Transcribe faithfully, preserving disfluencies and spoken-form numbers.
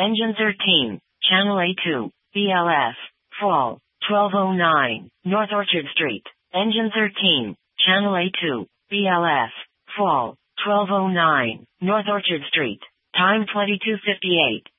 Engine thirteen, Channel A two, B L F, fall, twelve oh nine, North Orchard Street. Engine thirteen, Channel A two, B L F, fall, twelve oh nine, North Orchard Street. Time twenty-two fifty-eight.